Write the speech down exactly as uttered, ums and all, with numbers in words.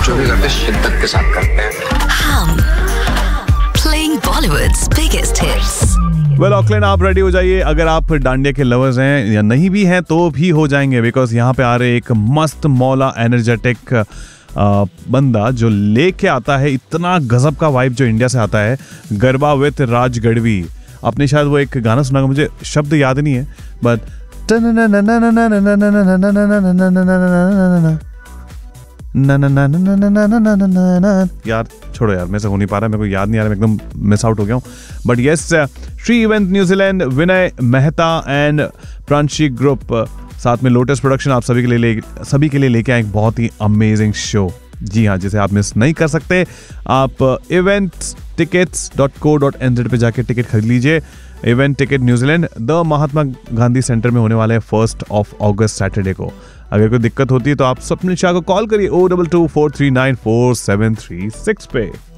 जो भी करते शिद्दत के साथ करते हैं। हम playing Bollywood's biggest hits. Well Auckland, आप रेडी हो जाइए। अगर आप डांडिया के लवर्स हैं या नहीं भी हैं तो भी हो जाएंगे, बिकॉज यहाँ पे आ रहे एक मस्त मौला एनर्जेटिक बंदा जो लेके आता है इतना गजब का वाइब जो इंडिया से आता है। गरबा विद राज गढ़वी। आपने शायद वो एक गाना सुना, मुझे शब्द याद नहीं है, बट यार छोड़ो यार, मेरे से हो नहीं पा रहा, मेरे को याद नहीं आ रहा, मैं एकदम मिस आउट हो गया हूँ। But yes, Shri event New Zealand, Vinay Mehta and Pranshi group, साथ में लोटस प्रोडक्शन आप सभी के लिए ले सभी के लिए लेके आए एक बहुत ही अमेजिंग शो। जी हाँ, जिसे आप मिस नहीं कर सकते। आप event tickets dot co dot N Z पे जाके टिकट खरीद लीजिए। Event ticket New Zealand the Mahatma Gandhi centre में होने वाले हैं फर्स्ट ऑफ अगस्त सैटरडे को। अगर कोई दिक्कत होती है तो आप स्वप्निल शाह को कॉल करिए O double two four three nine four seven three six पे।